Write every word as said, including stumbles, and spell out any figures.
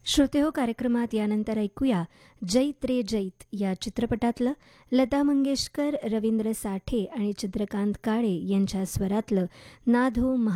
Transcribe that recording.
श्रोतेहो, कार्यक्रमात यानंतर ऐकूया जैत रे जैत या चित्रपटातलं लता मंगेशकर, रवींद्र साठे आणि चंद्रकांत काळे यांच्या स्वरातलं नाद हो